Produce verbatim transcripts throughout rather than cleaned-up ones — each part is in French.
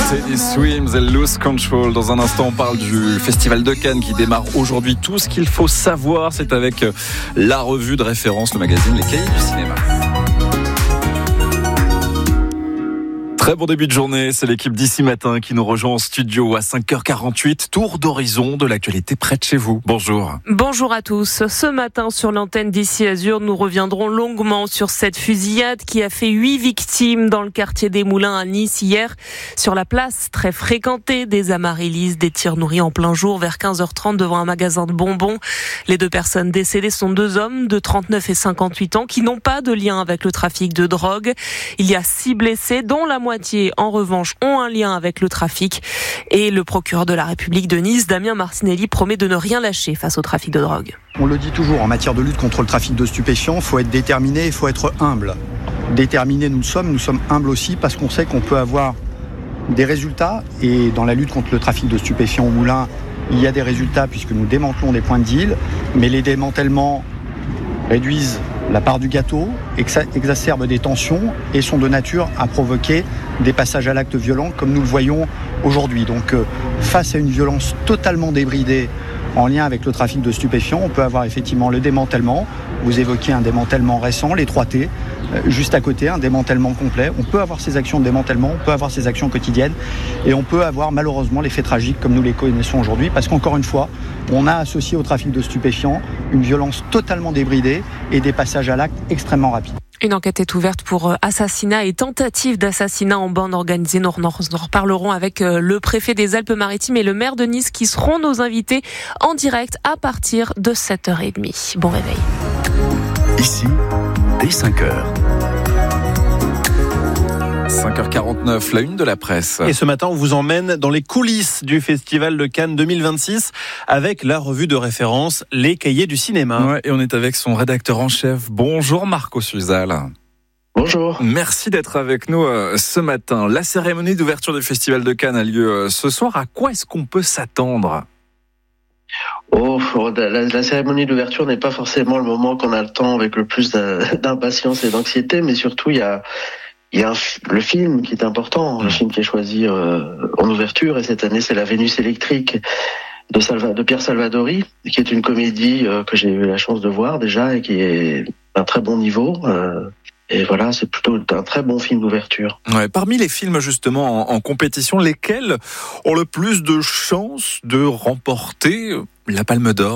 Teddy Swims et Lose Control. Dans un instant, on parle du Festival de Cannes qui démarre aujourd'hui. Tout ce qu'il faut savoir, c'est avec la revue de référence, le magazine Les Cahiers du cinéma. Très bon début de journée, c'est l'équipe d'Ici Matin qui nous rejoint en studio à cinq heures quarante-huit. Tour d'horizon de l'actualité près de chez vous. Bonjour. Bonjour à tous. Ce matin sur l'antenne d'Ici Azur, nous reviendrons longuement sur cette fusillade qui a fait huit victimes dans le quartier des Moulins à Nice hier. Sur la place très fréquentée des Amaryllis, des tirs nourris en plein jour vers quinze heures trente devant un magasin de bonbons. Les deux personnes décédées sont deux hommes de trente-neuf et cinquante-huit ans qui n'ont pas de lien avec le trafic de drogue. Il y a six blessés dont la moitié en revanche ont un lien avec le trafic, et le procureur de la République de Nice, Damien Martinelli, promet de ne rien lâcher face au trafic de drogue. On le dit toujours, en matière de lutte contre le trafic de stupéfiants, il faut être déterminé, il faut être humble. Déterminé nous le sommes, nous sommes humbles aussi parce qu'on sait qu'on peut avoir des résultats, et dans la lutte contre le trafic de stupéfiants au Moulin, il y a des résultats puisque nous démantelons des points de deal, mais les démantèlements réduisent la part du gâteau, exacerbent des tensions et sont de nature à provoquer des passages à l'acte violent comme nous le voyons aujourd'hui. Donc euh, face à une violence totalement débridée en lien avec le trafic de stupéfiants, on peut avoir effectivement le démantèlement. Vous évoquiez un démantèlement récent, les trois T, euh, juste à côté, un démantèlement complet. On peut avoir ces actions de démantèlement, on peut avoir ces actions quotidiennes et on peut avoir malheureusement les faits tragiques comme nous les connaissons aujourd'hui parce qu'encore une fois, on a associé au trafic de stupéfiants une violence totalement débridée et des passages à l'acte extrêmement rapides. Une enquête est ouverte pour assassinat et tentative d'assassinat en bande organisée. Nous en reparlerons avec le préfet des Alpes-Maritimes et le maire de Nice qui seront nos invités en direct à partir de sept heures trente. Bon réveil. Ici, dès cinq heures. cinq heures quarante-neuf, la une de la presse. Et ce matin, on vous emmène dans les coulisses du Festival de Cannes deux mille vingt-six avec la revue de référence Les Cahiers du cinéma. Ouais, et on est avec son rédacteur en chef. Bonjour Marco Suzal. Bonjour. Merci d'être avec nous euh, ce matin. La cérémonie d'ouverture du Festival de Cannes a lieu euh, ce soir. À quoi est-ce qu'on peut s'attendre ? Oh, la, la cérémonie d'ouverture n'est pas forcément le moment qu'on a le temps avec le plus d'impatience et d'anxiété, mais surtout il y a Il y a un, le film qui est important, le film qui est choisi euh, en ouverture, et cette année c'est La Vénus électrique de, Salva, de Pierre Salvadori, qui est une comédie euh, que j'ai eu la chance de voir déjà et qui est d'un très bon niveau. Euh, et voilà, c'est plutôt un très bon film d'ouverture. Ouais, parmi les films justement en, en compétition, lesquels ont le plus de chances de remporter la Palme d'Or ?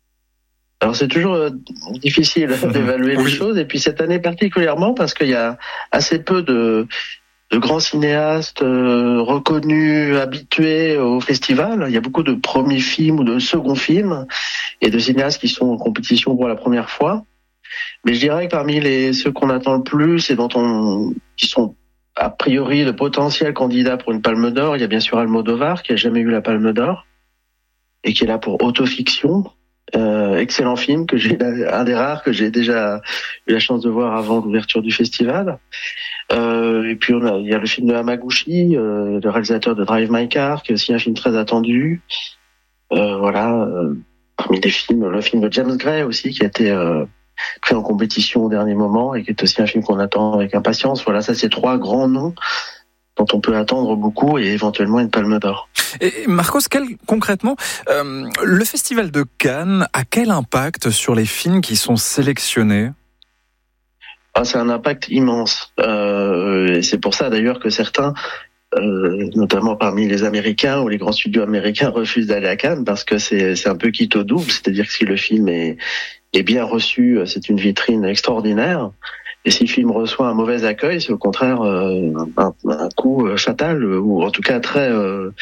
Alors c'est toujours euh, difficile d'évaluer oui. les choses, et puis cette année particulièrement parce qu'il y a assez peu de, de grands cinéastes euh, reconnus, habitués au festival. Il y a beaucoup de premiers films ou de seconds films et de cinéastes qui sont en compétition pour la première fois. Mais je dirais que parmi les ceux qu'on attend le plus et dont on qui sont a priori de potentiels candidats pour une Palme d'Or, il y a bien sûr Almodovar qui a jamais eu la Palme d'Or et qui est là pour Autofiction. Euh, excellent film que j'ai un des rares que j'ai déjà eu la chance de voir avant l'ouverture du festival. Euh, et puis on a, il y a le film de Hamaguchi, euh, le réalisateur de Drive My Car, qui est aussi un film très attendu. Euh, voilà, euh, parmi les films, le film de James Gray aussi qui a été euh, créé en compétition au dernier moment et qui est aussi un film qu'on attend avec impatience. Voilà, ça c'est trois grands noms dont on peut attendre beaucoup et éventuellement une Palme d'Or. Et Marcos, quel, concrètement, euh, le Festival de Cannes a quel impact sur les films qui sont sélectionnés ? Ah, c'est un impact immense. Euh, et c'est pour ça d'ailleurs que certains, euh, notamment parmi les Américains ou les grands studios américains, refusent d'aller à Cannes parce que c'est, c'est un peu quitte au double. C'est-à-dire que si le film est, est bien reçu, c'est une vitrine extraordinaire. Et si le film reçoit un mauvais accueil, c'est au contraire euh, un, un coup fatal, ou en tout cas très euh,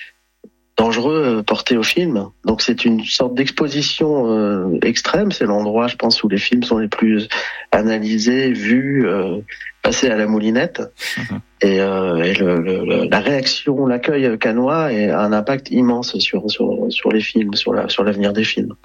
dangereux porté au film. Donc c'est une sorte d'exposition euh, extrême. C'est l'endroit, je pense, où les films sont les plus analysés, vus, euh, passés à la moulinette. Mmh. Et, euh, et le, le, la réaction, l'accueil cannois a un impact immense sur sur sur les films, sur la sur l'avenir des films.